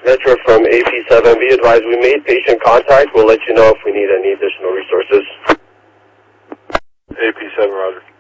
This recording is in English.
Metro from AP7. Be advised, we made patient contact. We'll let you know if we need any additional resources. AP7, roger.